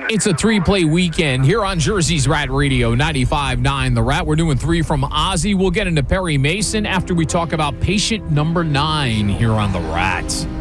It's a three-play weekend here on Jersey's Rat Radio 95.9 The Rat. We're doing three from Ozzy. We'll get into Perry Mason after we talk about patient number 9 here on The Rat.